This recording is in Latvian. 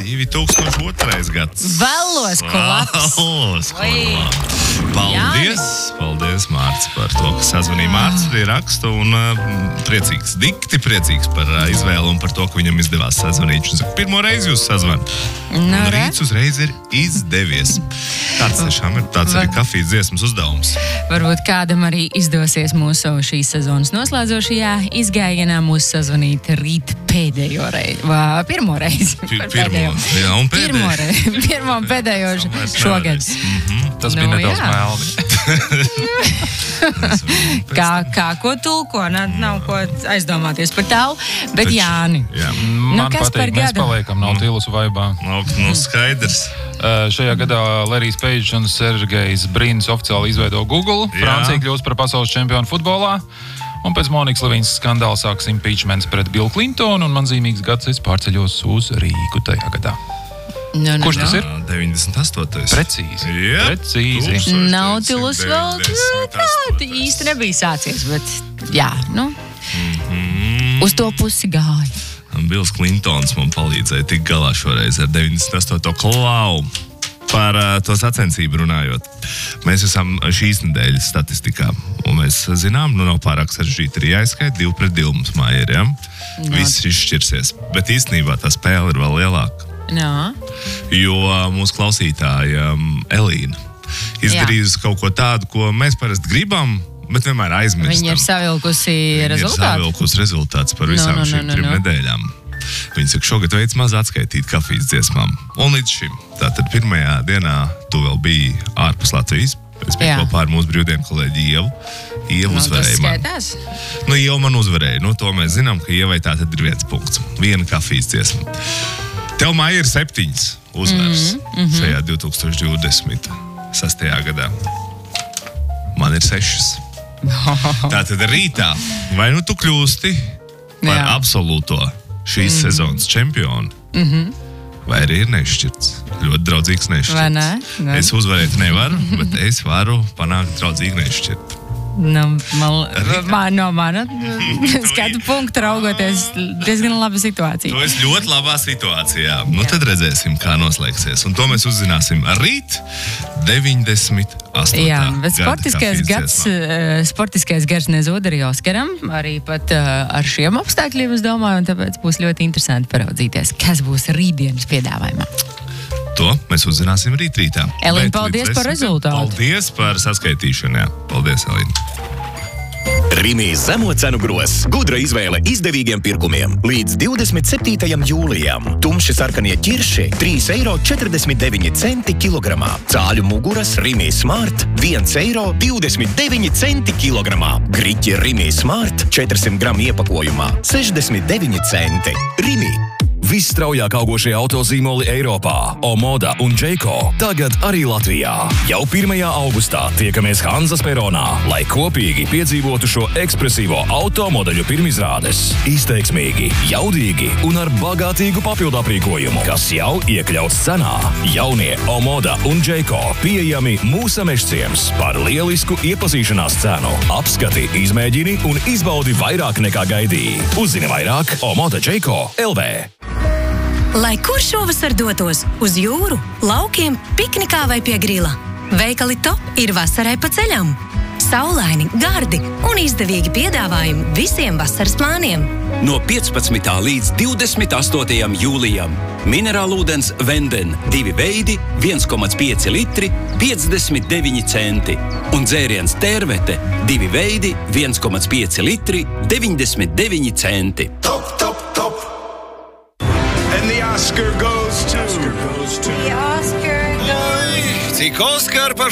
2002. gads. Vēlos klaps. Paldies, Mārts, par to, ka sazvanīja Mārts arī rakstu un priecīgs, dikti priecīgs par izvēlu un par to, ka viņam izdevās sazvanīt. Viņš saka, pirmo reizi jūs sazvanāt. Un rīts uzreiz ir izdevies. Tāds arī kafijas dziesmas uzdevums. Varbūt kādam arī izdosies mūsu šīs sezonas noslēdzošajā izgājienā mūs sazvanīt rīt pēdējo reizi. Pirmo reizi. Pirmo un pēdējo šogad. Tas bija nedaudz melni. Kā ko tulko, nav ko aizdomāties par tālu, bet Jāni. Man patīk, mēs paliekam Nautilus vaibā. Skaidrs. Šajā gadā Larijs Page un Sergejs Brīns oficiāli izveido Google. Francija kļūst par pasaules čempionu futbolā. Un pēc Monikas Levinas skandāla sāks impeachments pret Billu Clintonu, un man zīmīgs gads es pārceļos uz Rīgu tajā gadā. Kurš tas ir? 98. Precīzi. Precīzi. Nautilus vēl īsti nebija sācies, bet jā, uz to pusi gāja. Bills Clintons man palīdzēja tik galā šoreiz ar 98. klau. Par to sacensību runājot. Mēs esam šīs nedēļas statistikā. Un mēs zinām, nav pārāk sarežģīti arī jāizskaita 2-2 mums mājā ir, ja? Viss izšķirsies. Bet īstenībā tā spēle ir vēl lielāka. Jo mūsu klausītāja Elīna izdarījusi kaut ko tādu, ko mēs parasti gribam, bet vienmēr aizmirstam. Viņa ir savilkusi rezultātus par visām šīm 3 nedēļām. Viņa saka, šogad veids maz atskaitīt kafijas dziesmām. Un līdz šim, tātad pirmajā dienā tu vēl biji ārpus Latvijas. Es biju kopā ar mūsu brīvdienu kolēģi Ievu. Ieva uzvarēja man. Ieva man uzvarēja. To mēs zinām, ka Ievai tātad ir 1 punkts. 1 kafijas dziesma. Tev māja ir 7 uzvaras šajā 2026. gadā. Man ir 6. Tātad rītā vai tu kļūsti par absolūto šīs sezonas čempionu, vai arī ir nešķirts. Ļoti draudzīgs nešķirts. Es uzvarēt nevaru, bet es varu panākt draudzīgi nešķirt. No mana skatu punktu raugoties diezgan laba situācija. Tu esi ļoti labā situācijā. Tad redzēsim, kā noslēgsies. Un to mēs uzzināsim rīt 98. Jā, bet sportiskais gars nezūd arī Oskaram. Arī pat ar šiem apstākļiem, es domāju, un tāpēc būs ļoti interesanti paraudzīties, kas būs rītdienas piedāvājumā. To mēs uzzināsim rītā. Elīna, paldies par rezultātu. Paldies par saskaitīšanu. Paldies, Elīna. Rimi zemo cenu gros. Gudra izvēle izdevīgiem pirkumiem. Līdz 27. jūlijam. Tumši sarkanie ķirši 3,49 eiro kilogramā. Cāļu muguras Rimi Smart 1,29 eiro kilogramā. Griķi Rimi Smart 400 gramu iepakojumā 69 centi. Rimi. Visstraujāk augošie autozīmoli Eiropā, Omoda un Džeiko, tagad arī Latvijā. Jau 1. augustā tiekamies Hanzas peronā, lai kopīgi piedzīvotu šo ekspresīvo automodeļu pirmizrādes. Izteiksmīgi, jaudīgi un ar bagātīgu papildu aprīkojumu, kas jau iekļauts cenā. Jaunie Omoda un Džeiko pieejami mūsu mežciems par lielisku iepazīšanās cenu. Apskati, izmēģini un izbaudi vairāk nekā gaidīji. Uzzini vairāk Omoda Džeiko LV. Lai kur šovasar dotos? Uz jūru, laukiem, piknikā vai pie grila? Veikali Top ir vasarai pa ceļam. Saulaini, gardi un izdevīgi piedāvājumi visiem vasaras plāniem. No 15. līdz 28. jūlijam. Minerālūdens Venden 2 veidi, 1,5 litri, 59 centi. Un dzēriens Tērvete 2 veidi, 1,5 litri, 99 centi. Top, top, top! And the Oscar goes to... Cik Oskar par